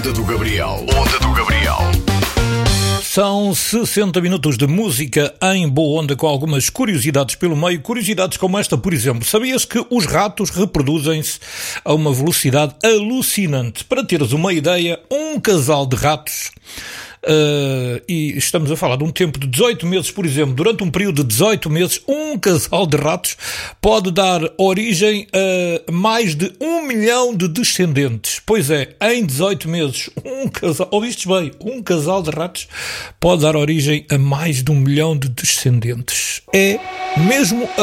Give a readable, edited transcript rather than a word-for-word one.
Onda do Gabriel. Onda do Gabriel. São 60 minutos de música em boa onda com algumas curiosidades pelo meio. Curiosidades como esta, por exemplo. Sabias que os ratos reproduzem-se a uma velocidade alucinante? Para teres uma ideia, um casal de ratos... e estamos a falar de um tempo de 18 meses, por exemplo, durante um período de 18 meses, um casal de ratos pode dar origem a mais de 1 milhão de descendentes. Pois é, em 18 meses, um casal, ouvistes bem, um casal de ratos pode dar origem a mais de 1 milhão de descendentes. É mesmo